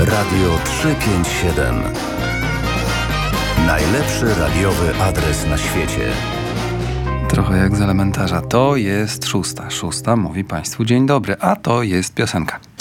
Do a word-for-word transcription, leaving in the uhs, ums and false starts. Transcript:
Radio trzysta pięćdziesiąt siedem. Najlepszy radiowy adres na świecie. Trochę jak z elementarza. To jest szósta. Szósta mówi Państwu dzień dobry, a to jest piosenka.